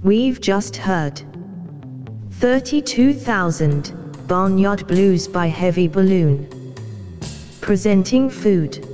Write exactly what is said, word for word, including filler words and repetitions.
We've just heard thirty-two thousand, Barnyard Blues by Heavy Balloon. Presenting food.